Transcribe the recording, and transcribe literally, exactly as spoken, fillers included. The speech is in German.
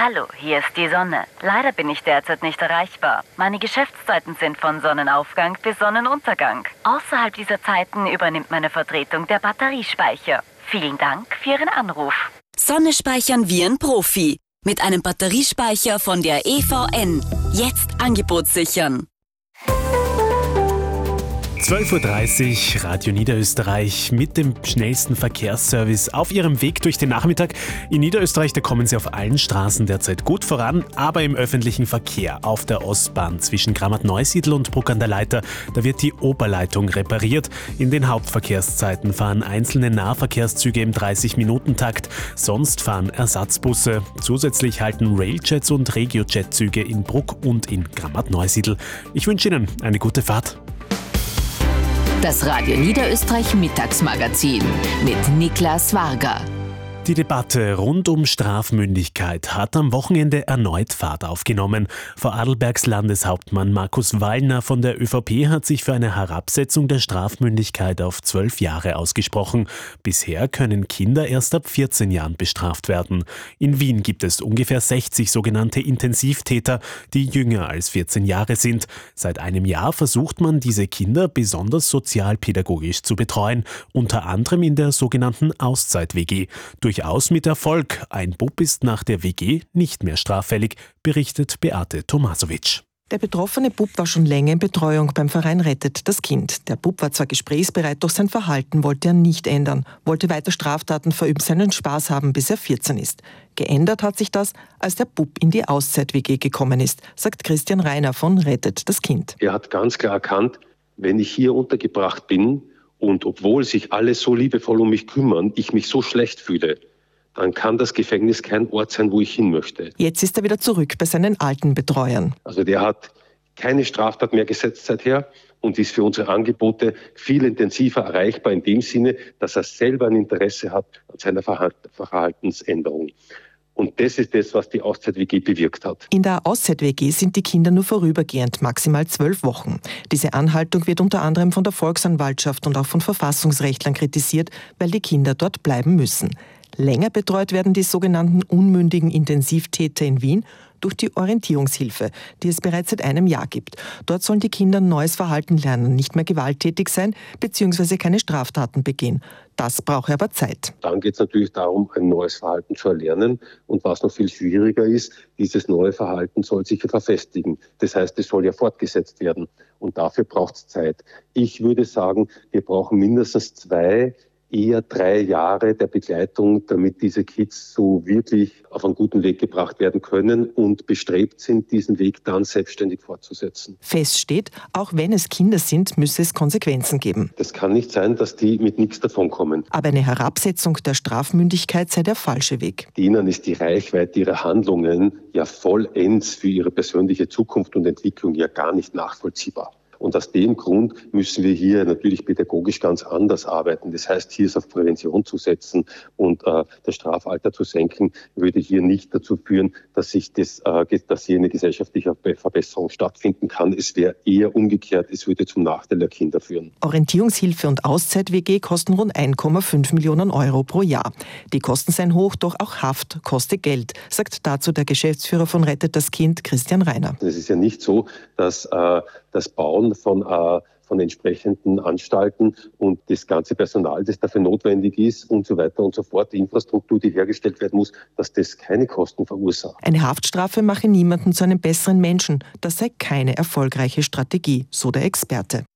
Hallo, hier ist die Sonne. Leider bin ich derzeit nicht erreichbar. Meine Geschäftszeiten sind von Sonnenaufgang bis Sonnenuntergang. Außerhalb dieser Zeiten übernimmt meine Vertretung der Batteriespeicher. Vielen Dank für Ihren Anruf. Sonne speichern wie ein Profi. Mit einem Batteriespeicher von der E V N. Jetzt Angebot sichern. zwölf Uhr dreißig, Radio Niederösterreich mit dem schnellsten Verkehrsservice auf Ihrem Weg durch den Nachmittag. In Niederösterreich, da kommen Sie auf allen Straßen derzeit gut voran, aber im öffentlichen Verkehr auf der Ostbahn zwischen Grammat-Neusiedl und Bruck an der Leiter, da wird die Oberleitung repariert. In den Hauptverkehrszeiten fahren einzelne Nahverkehrszüge im dreißig-Minuten-Takt, sonst fahren Ersatzbusse. Zusätzlich halten Railjets und Regiojet-Züge in Bruck und in Grammat-Neusiedl. Ich wünsche Ihnen eine gute Fahrt. Das Radio Niederösterreich Mittagsmagazin mit Niklas Varga. Die Debatte rund um Strafmündigkeit hat am Wochenende erneut Fahrt aufgenommen. Vorarlbergs Landeshauptmann Markus Wallner von der ÖVP hat sich für eine Herabsetzung der Strafmündigkeit auf zwölf Jahre ausgesprochen. Bisher können Kinder erst ab vierzehn Jahren bestraft werden. In Wien gibt es ungefähr sechzig sogenannte Intensivtäter, die jünger als vierzehn Jahre sind. Seit einem Jahr versucht man, diese Kinder besonders sozialpädagogisch zu betreuen, unter anderem in der sogenannten Auszeit-W G. Durchaus mit Erfolg. Ein Bub ist nach der W G nicht mehr straffällig, berichtet Beate Tomasovic. Der betroffene Bub war schon länger in Betreuung beim Verein Rettet das Kind. Der Bub war zwar gesprächsbereit, doch sein Verhalten wollte er nicht ändern, wollte weiter Straftaten verüben, seinen Spaß haben, bis er vierzehn ist. Geändert hat sich das, als der Bub in die Auszeit-W G gekommen ist, sagt Christian Reiner von Rettet das Kind. Er hat ganz klar erkannt, wenn ich hier untergebracht bin, und obwohl sich alle so liebevoll um mich kümmern, ich mich so schlecht fühle, dann kann das Gefängnis kein Ort sein, wo ich hin möchte. Jetzt ist er wieder zurück bei seinen alten Betreuern. Also der hat keine Straftat mehr gesetzt seither und ist für unsere Angebote viel intensiver erreichbar in dem Sinne, dass er selber ein Interesse hat an seiner Verhaltensänderung. Und das ist das, was die Auszeit-W G bewirkt hat. In der Auszeit-W G sind die Kinder nur vorübergehend, maximal zwölf Wochen. Diese Anhaltung wird unter anderem von der Volksanwaltschaft und auch von Verfassungsrechtlern kritisiert, weil die Kinder dort bleiben müssen. Länger betreut werden die sogenannten unmündigen Intensivtäter in Wien durch die Orientierungshilfe, die es bereits seit einem Jahr gibt. Dort sollen die Kinder neues Verhalten lernen, nicht mehr gewalttätig sein bzw. keine Straftaten begehen. Das braucht aber Zeit. Dann geht es natürlich darum, ein neues Verhalten zu erlernen. Und was noch viel schwieriger ist, dieses neue Verhalten soll sich ja verfestigen. Das heißt, es soll ja fortgesetzt werden. Und dafür braucht es Zeit. Ich würde sagen, wir brauchen mindestens zwei, eher drei Jahre der Begleitung, damit diese Kids so wirklich auf einen guten Weg gebracht werden können und bestrebt sind, diesen Weg dann selbstständig fortzusetzen. Fest steht, auch wenn es Kinder sind, müsse es Konsequenzen geben. Das kann nicht sein, dass die mit nichts davonkommen. Aber eine Herabsetzung der Strafmündigkeit sei der falsche Weg. Ihnen ist die Reichweite ihrer Handlungen ja vollends für ihre persönliche Zukunft und Entwicklung ja gar nicht nachvollziehbar. Und aus dem Grund müssen wir hier natürlich pädagogisch ganz anders arbeiten. Das heißt, hier ist auf Prävention zu setzen und äh, das Strafalter zu senken, würde hier nicht dazu führen, dass sich das, äh, dass hier eine gesellschaftliche Verbesserung stattfinden kann. Es wäre eher umgekehrt, es würde zum Nachteil der Kinder führen. Orientierungshilfe und Auszeit-W G kosten rund eins Komma fünf Millionen Euro pro Jahr. Die Kosten seien hoch, doch auch Haft kostet Geld, sagt dazu der Geschäftsführer von Rettet das Kind, Christian Reiner. Es ist ja nicht so, dass äh, das Bauen von, äh, von entsprechenden Anstalten und das ganze Personal, das dafür notwendig ist und so weiter und so fort, die Infrastruktur, die hergestellt werden muss, dass das keine Kosten verursacht. Eine Haftstrafe mache niemanden zu einem besseren Menschen. Das sei keine erfolgreiche Strategie, so der Experte.